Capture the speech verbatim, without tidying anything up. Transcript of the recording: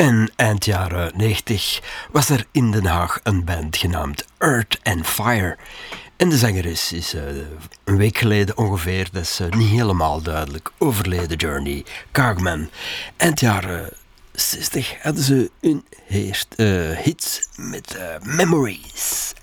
En eind jaren negentig was er in Den Haag een band genaamd Earth and Fire. En de zangeres is uh, een week geleden ongeveer, dat is uh, niet helemaal duidelijk, overleden. Journey Kaagman. Eind jaren zestig hadden ze een eerste uh, hit met uh, Memories.